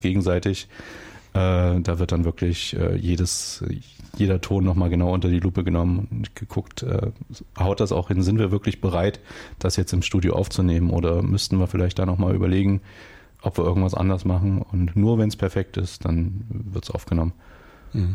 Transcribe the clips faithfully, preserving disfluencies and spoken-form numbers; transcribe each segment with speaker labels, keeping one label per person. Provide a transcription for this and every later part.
Speaker 1: gegenseitig. Äh, da wird dann wirklich äh, jedes, jeder Ton nochmal genau unter die Lupe genommen und geguckt, äh, haut das auch hin, sind wir wirklich bereit, das jetzt im Studio aufzunehmen oder müssten wir vielleicht da nochmal überlegen, ob wir irgendwas anders machen, und nur wenn es perfekt ist, dann wird es aufgenommen.
Speaker 2: Mhm.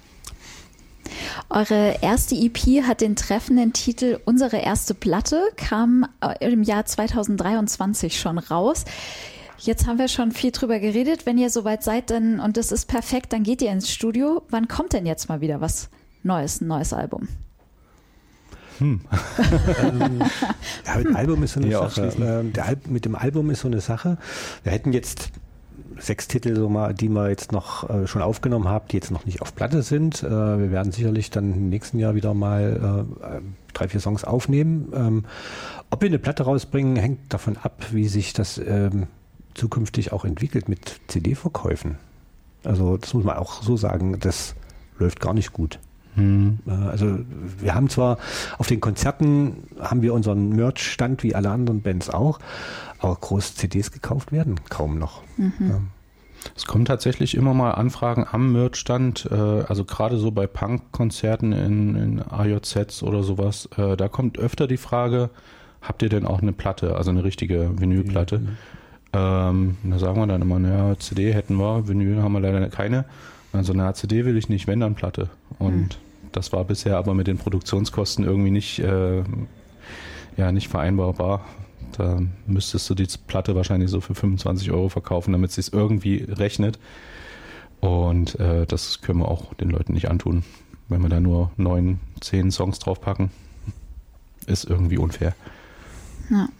Speaker 3: Eure erste E P hat den treffenden Titel Unsere erste Platte, kam im Jahr zweitausenddreiundzwanzig schon raus. Jetzt haben wir schon viel drüber geredet. Wenn ihr soweit seid dann, und das ist perfekt, dann geht ihr ins Studio. Wann kommt denn jetzt mal wieder was Neues, ein neues Album?
Speaker 2: Hm. ähm, ja, mit dem Album ist so eine
Speaker 1: ja,
Speaker 2: Sache. Ähm, der Al- mit dem Album ist so eine Sache. Wir hätten jetzt sechs Titel, so mal, die wir jetzt noch äh, schon aufgenommen haben, die jetzt noch nicht auf Platte sind. Äh, wir werden sicherlich dann im nächsten Jahr wieder mal äh, drei, vier Songs aufnehmen. Ähm, ob wir eine Platte rausbringen, hängt davon ab, wie sich das ähm, zukünftig auch entwickelt mit C D-Verkäufen. Also das muss man auch so sagen, das läuft gar nicht gut.
Speaker 1: Hm.
Speaker 2: Also wir haben zwar auf den Konzerten haben wir unseren Merch-Stand wie alle anderen Bands auch, aber groß C Ds gekauft werden kaum noch.
Speaker 3: Mhm.
Speaker 2: Ja.
Speaker 1: Es kommen tatsächlich immer mal Anfragen am Merch-Stand, äh, also gerade so bei Punk-Konzerten in, in A J Zs oder sowas, äh, da kommt öfter die Frage, habt ihr denn auch eine Platte, also eine richtige Vinylplatte?
Speaker 2: Mhm.
Speaker 1: Ähm, da sagen wir dann immer, naja, C D hätten wir, Vinyl haben wir leider keine. Also na, C D will ich nicht, wenn dann Platte. Und mhm. das war bisher aber mit den Produktionskosten irgendwie nicht, äh, ja, nicht vereinbarbar. Da müsstest du die Platte wahrscheinlich so für fünfundzwanzig Euro verkaufen, damit es sich irgendwie rechnet. Und äh, das können wir auch den Leuten nicht antun. Wenn wir da nur neun, zehn Songs draufpacken, ist irgendwie unfair.
Speaker 3: Ja.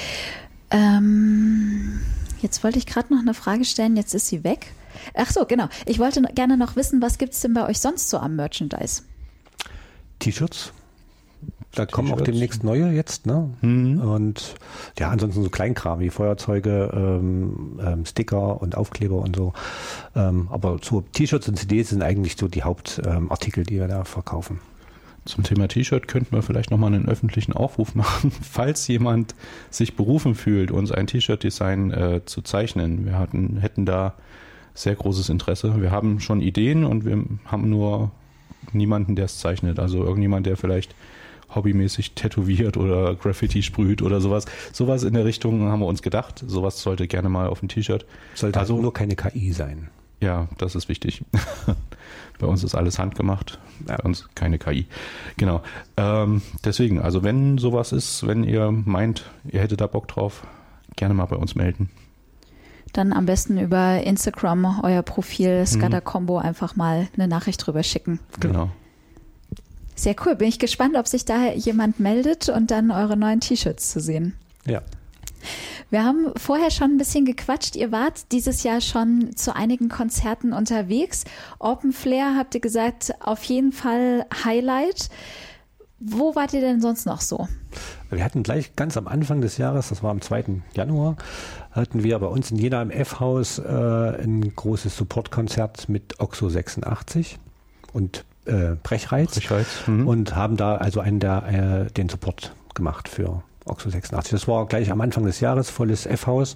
Speaker 3: Ähm, jetzt wollte ich gerade noch eine Frage stellen, jetzt ist sie weg. Ach so, genau. Ich wollte gerne noch wissen, was gibt es denn bei euch sonst so am Merchandise?
Speaker 2: T-Shirts. Da kommen auch demnächst neue jetzt, ne?
Speaker 1: Mhm.
Speaker 2: Und ja, ansonsten so Kleinkram wie Feuerzeuge, ähm, ähm, Sticker und Aufkleber und so. Ähm, aber so T-Shirts und C Ds sind eigentlich so die Hauptartikel, ähm, die wir da verkaufen.
Speaker 1: Zum Thema T-Shirt könnten wir vielleicht nochmal einen öffentlichen Aufruf machen, falls jemand sich berufen fühlt, uns ein T-Shirt-Design äh, zu zeichnen. Wir hatten, hätten da sehr großes Interesse. Wir haben schon Ideen und wir haben nur niemanden, der es zeichnet. Also irgendjemand, der vielleicht hobbymäßig tätowiert oder Graffiti sprüht oder sowas. Sowas in der Richtung haben wir uns gedacht. Sowas sollte gerne mal auf dem T-Shirt.
Speaker 2: Sollte
Speaker 1: also
Speaker 2: nur keine K I sein.
Speaker 1: Ja, das ist wichtig. Bei uns ist alles handgemacht, bei uns keine K I. Genau. Ähm, deswegen, also wenn sowas ist, wenn ihr meint, ihr hättet da Bock drauf, gerne mal bei uns melden.
Speaker 3: Dann am besten über Instagram, euer Profil Skada Combo, einfach mal eine Nachricht drüber schicken.
Speaker 1: Genau.
Speaker 3: Sehr cool. Bin ich gespannt, ob sich da jemand meldet und dann eure neuen T-Shirts zu sehen.
Speaker 2: Ja.
Speaker 3: Wir haben vorher schon ein bisschen gequatscht. Ihr wart dieses Jahr schon zu einigen Konzerten unterwegs. Open Flair, habt ihr gesagt, auf jeden Fall Highlight. Wo wart ihr denn sonst noch so?
Speaker 2: Wir hatten gleich ganz am Anfang des Jahres, das war am zweiten Januar, hatten wir bei uns in Jena im F-Haus äh, ein großes Supportkonzert mit Oxo sechsundachtzig und äh, Brechreiz,
Speaker 1: Brechreiz mhm.
Speaker 2: und haben da also einen der, äh, den Support gemacht für Oxo sechsundachtzig. Das war gleich am Anfang des Jahres, volles F-Haus.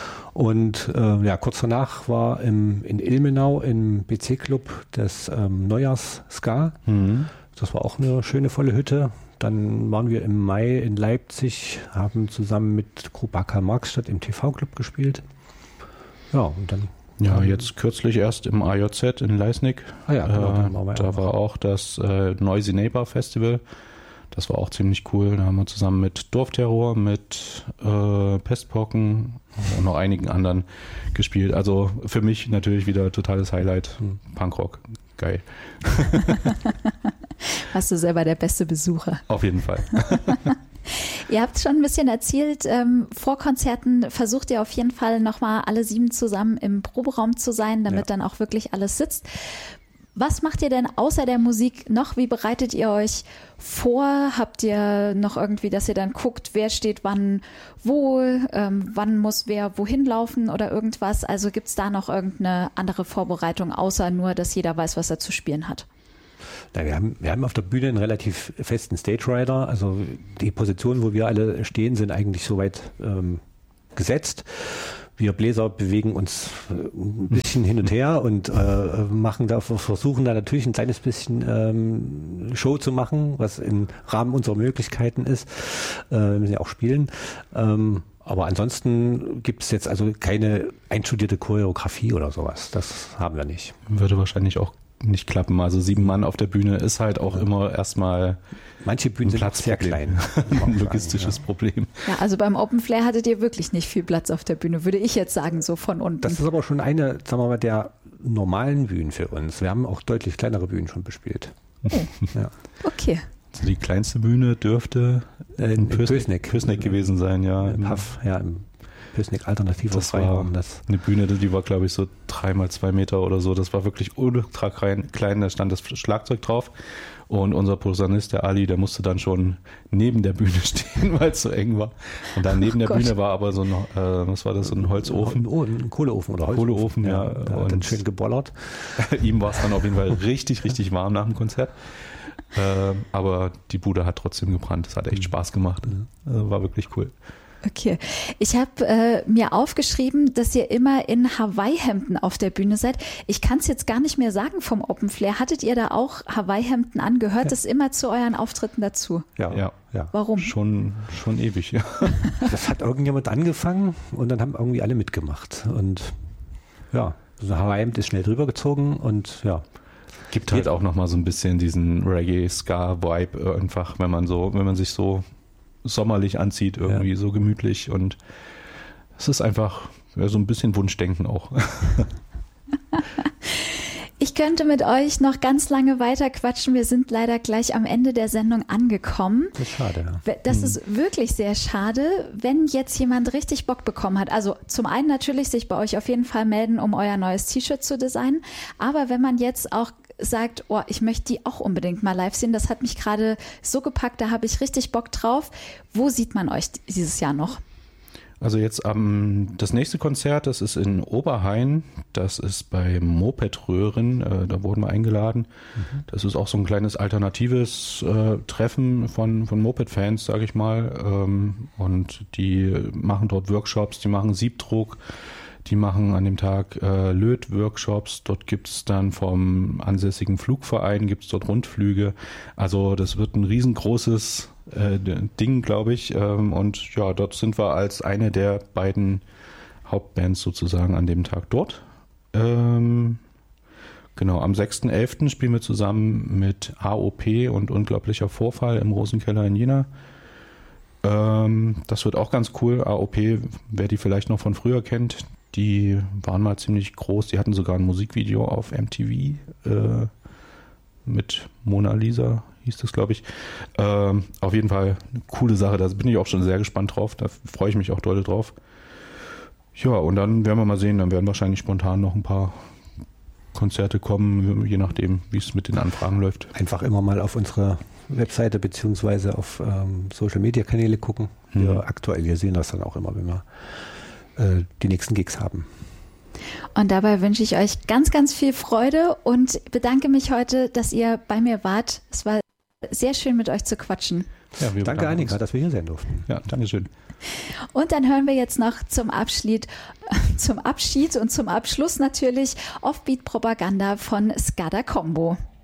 Speaker 2: Und äh, ja, kurz danach war im, in Ilmenau im B C-Club das ähm, Neujahrs-Ska.
Speaker 1: Mhm.
Speaker 2: Das war auch eine schöne volle Hütte. Dann waren wir im Mai in Leipzig, haben zusammen mit Gruppe Karl Marxstadt im T V-Club gespielt. Ja, und dann...
Speaker 1: Ja, jetzt kürzlich erst im A J Z in Leisnig.
Speaker 2: Ah ja, genau,
Speaker 1: äh, da war auch das äh, Noisy Neighbor Festival. Das war auch ziemlich cool. Da haben wir zusammen mit Dorfterror, mit äh, Pestpocken und noch einigen anderen gespielt. Also für mich natürlich wieder totales Highlight. Hm. Punkrock. Geil.
Speaker 3: Warst du selber der beste Besucher?
Speaker 1: Auf jeden Fall.
Speaker 3: Ihr habt schon ein bisschen erzählt, ähm, vor Konzerten versucht ihr auf jeden Fall nochmal alle sieben zusammen im Proberaum zu sein, damit ja. dann auch wirklich alles sitzt. Was macht ihr denn außer der Musik noch? Wie bereitet ihr euch vor? Habt ihr noch irgendwie, dass ihr dann guckt, wer steht wann wo, ähm, wann muss wer wohin laufen oder irgendwas? Also gibt es da noch irgendeine andere Vorbereitung, außer nur, dass jeder weiß, was er zu spielen hat?
Speaker 2: Na, wir haben, wir haben auf der Bühne einen relativ festen Stage Rider. Also die Positionen, wo wir alle stehen, sind eigentlich soweit ähm, gesetzt. wir Bläser bewegen uns ein bisschen hin und her und äh, machen da, versuchen da natürlich ein kleines bisschen ähm, Show zu machen, was im Rahmen unserer Möglichkeiten ist. Äh, wir müssen ja auch spielen. Ähm, aber ansonsten gibt es jetzt also keine einstudierte Choreografie oder sowas. Das haben wir nicht.
Speaker 1: Würde wahrscheinlich auch nicht klappen. Also sieben Mann auf der Bühne ist halt auch ja. immer erstmal
Speaker 2: manche Bühnen sind Platz sehr klein.
Speaker 1: Ein logistisches ja. Problem.
Speaker 3: Ja, also beim Open Flair hattet ihr wirklich nicht viel Platz auf der Bühne, würde ich jetzt sagen, so von unten.
Speaker 2: Das ist aber schon eine, sagen wir mal, der normalen Bühnen für uns. Wir haben auch deutlich kleinere Bühnen schon bespielt.
Speaker 3: Oh. Ja. Okay.
Speaker 1: Also die kleinste Bühne dürfte
Speaker 2: in, in Pößneck,
Speaker 1: Pößneck gewesen sein, ja.
Speaker 2: Im Puff, ja, im Pößneck alternativer
Speaker 1: Freiraum. Das eine Bühne, die war, glaube ich, so drei mal zwei Meter oder so. Das war wirklich ultra klein. Da stand das Schlagzeug drauf. Und unser Posaunist, der Ali, der musste dann schon neben der Bühne stehen, weil es so eng war. Und dann neben oh der Gott. Bühne war aber so ein, äh, was war das, so ein Holzofen?
Speaker 2: Oh, ein Kohleofen oder Holzofen.
Speaker 1: Kohleofen, ja. ja.
Speaker 2: Da hat dann schön gebollert.
Speaker 1: Ihm war es dann auf jeden Fall richtig, richtig warm nach dem Konzert. Äh, aber die Bude hat trotzdem gebrannt. Das hat echt Spaß gemacht. Also war wirklich cool.
Speaker 3: Okay. Ich habe äh, mir aufgeschrieben, dass ihr immer in Hawaii-Hemden auf der Bühne seid. Ich kann es jetzt gar nicht mehr sagen vom Open Flair. Hattet ihr da auch Hawaii-Hemden an? Gehört ja. das immer zu euren Auftritten dazu?
Speaker 1: Ja. ja. ja.
Speaker 3: Warum?
Speaker 1: Schon, schon ewig, ja.
Speaker 2: Das hat irgendjemand angefangen und dann haben irgendwie alle mitgemacht. Und ja, so ein Hawaii-Hemd ist schnell drüber gezogen und ja.
Speaker 1: Gibt halt auch nochmal so ein bisschen diesen Reggae-Ska-Vibe einfach, wenn man so, wenn man sich so sommerlich anzieht, irgendwie ja. so gemütlich, und es ist einfach ja, so ein bisschen Wunschdenken auch.
Speaker 3: Ich könnte mit euch noch ganz lange weiter quatschen. Wir sind leider gleich am Ende der Sendung angekommen.
Speaker 2: Das ist schade. Ja.
Speaker 3: Das
Speaker 2: hm.
Speaker 3: ist wirklich sehr schade, wenn jetzt jemand richtig Bock bekommen hat. Also zum einen natürlich sich bei euch auf jeden Fall melden, um euer neues T-Shirt zu designen. Aber wenn man jetzt auch sagt, oh, ich möchte die auch unbedingt mal live sehen, das hat mich gerade so gepackt, da habe ich richtig Bock drauf. Wo sieht man euch dieses Jahr noch?
Speaker 1: Also jetzt ähm, das nächste Konzert, das ist in Oberhain, das ist bei Moped Röhren, äh, da wurden wir eingeladen. Mhm. Das ist auch so ein kleines alternatives äh, Treffen von, von Moped-Fans, sage ich mal. Ähm, und die machen dort Workshops, die machen Siebdruck, die machen an dem Tag äh, Löt-Workshops. Dort gibt es dann vom ansässigen Flugverein, gibt es dort Rundflüge. Also das wird ein riesengroßes äh, Ding, glaube ich. Ähm, und ja, dort sind wir als eine der beiden Hauptbands sozusagen an dem Tag dort. Ähm, genau, am sechsten elften spielen wir zusammen mit A O P und Unglaublicher Vorfall im Rosenkeller in Jena. Ähm, das wird auch ganz cool. A O P, wer die vielleicht noch von früher kennt, die waren mal ziemlich groß. Die hatten sogar ein Musikvideo auf M T V äh, mit Mona Lisa, hieß das, glaube ich. Ähm, auf jeden Fall eine coole Sache. Da bin ich auch schon sehr gespannt drauf. Da freue ich mich auch doll drauf. Ja, und dann werden wir mal sehen. Dann werden wahrscheinlich spontan noch ein paar Konzerte kommen, je nachdem, wie es mit den Anfragen läuft.
Speaker 2: Einfach immer mal auf unsere Webseite beziehungsweise auf ähm, Social-Media-Kanäle gucken. Wir mhm. aktualisieren das dann auch immer, wenn wir die nächsten Gigs haben.
Speaker 3: Und dabei wünsche ich euch ganz, ganz viel Freude und bedanke mich heute, dass ihr bei mir wart. Es war sehr schön, mit euch zu quatschen.
Speaker 2: Ja, wir danke, Annika, dass wir hier sein durften.
Speaker 1: Ja, danke schön.
Speaker 3: Und dann hören wir jetzt noch zum Abschied, zum Abschied und zum Abschluss natürlich Offbeat Propaganda von Skada Combo.